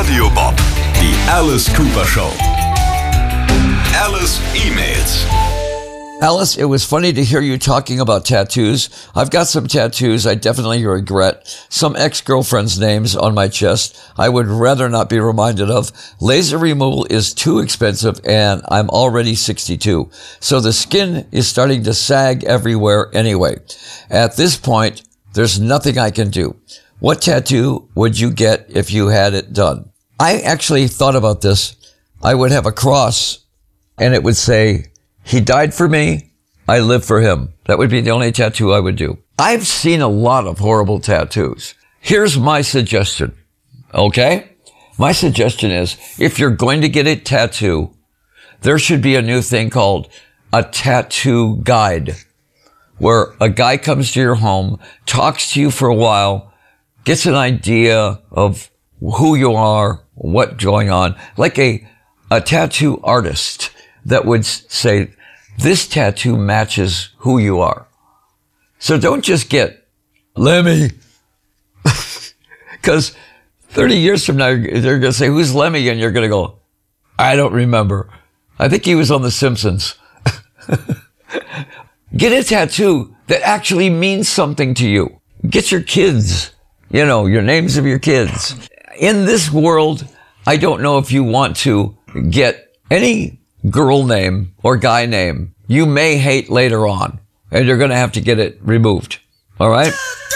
Radio Bob, die Alice Cooper Show. Alice emails. Alice, it was funny to hear you talking about tattoos. I've got some tattoos I definitely regret. Some ex-girlfriends' names on my chest I would rather not be reminded of. Laser removal is too expensive and I'm already 62. So the skin is starting to sag everywhere anyway. At this point, there's nothing I can do. What tattoo would you get if you had it done? I actually thought about this. I would have a cross and it would say, "He died for me, I live for him." That would be the only tattoo I would do. I've seen a lot of horrible tattoos. Here's my suggestion, okay? My suggestion is, if you're going to get a tattoo, there should be a new thing called a tattoo guide, where a guy comes to your home, talks to you for a while, gets an idea of who you are, what's going on, like a tattoo artist that would say, this tattoo matches who you are. So don't just get Lemmy. Because 30 years from now, they're going to say, who's Lemmy? And you're going to go, I don't remember. I think he was on The Simpsons. Get a tattoo that actually means something to you. Get your kids, your names of your kids. In this world, I don't know if you want to get any girl name or guy name you may hate later on, and you're going to have to get it removed. All right?